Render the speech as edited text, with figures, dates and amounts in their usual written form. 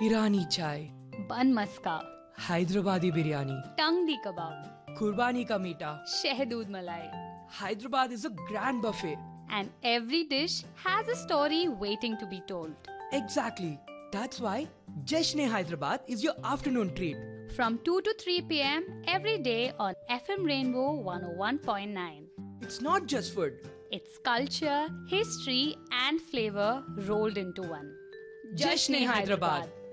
Irani chai, bun maska, Hyderabadi biryani, tangdi kebab, Kurbani ka meeta. shehdood malai. Hyderabad is a grand buffet. And every dish has a story waiting to be told. Exactly. That's why Jashn-e Hyderabad is your afternoon treat. From 2 to 3 p.m. every day on FM Rainbow 101.9. It's not just food. It's culture, history, and flavor rolled into one. Jashn-e Hyderabad.